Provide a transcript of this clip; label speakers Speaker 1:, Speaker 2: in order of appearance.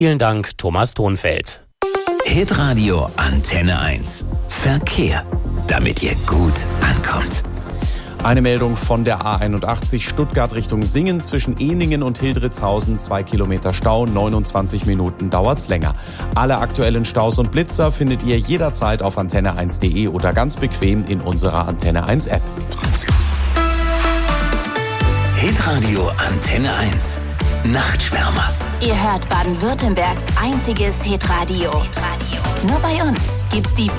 Speaker 1: Vielen Dank, Thomas Thonfeld.
Speaker 2: Hitradio Antenne 1. Verkehr, damit ihr gut ankommt.
Speaker 3: Eine Meldung von der A81 Stuttgart Richtung Singen zwischen Ehningen und Hildritzhausen. 2 Kilometer Stau, 29 Minuten dauert's länger. Alle aktuellen Staus und Blitzer findet ihr jederzeit auf antenne1.de oder ganz bequem in unserer Antenne 1 App.
Speaker 2: Hitradio Antenne 1. Nachtschwärmer.
Speaker 4: Ihr hört Baden-Württembergs einziges Hitradio. Nur bei uns gibt's die